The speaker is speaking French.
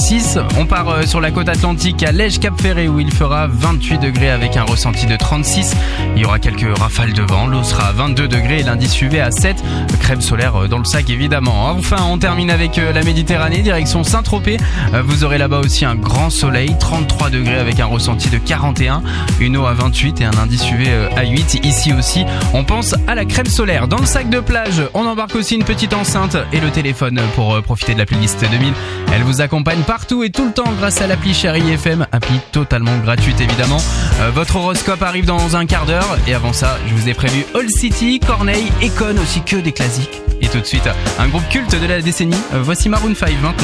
6. On part sur la côte atlantique à Lège-Cap-Ferré où il fera 28 degrés avec un ressenti de 36. Il y aura quelques rafales de vent. L'eau sera à 22 degrés et l'indice UV à 7. Crème solaire dans le sac évidemment. Enfin, on termine avec la Méditerranée, direction Saint-Tropez. Vous aurez là-bas aussi un grand soleil, 33 degrés avec un ressenti de 41. Une eau à 28 et un indice UV à 8. Ici aussi, on pense à la crème solaire. Dans le sac de plage, on embarque aussi une petite enceinte et le téléphone pour profiter de la playlist 2000. Elle vous accompagne partout et tout le temps grâce à l'appli Chérie FM, appli totalement gratuite évidemment. Votre horoscope arrive dans un quart d'heure et avant ça, je vous ai prévu All City, Corneille, Econ, aussi que des classiques. Et tout de suite, un groupe culte de la décennie. Voici Maroon 5 maintenant.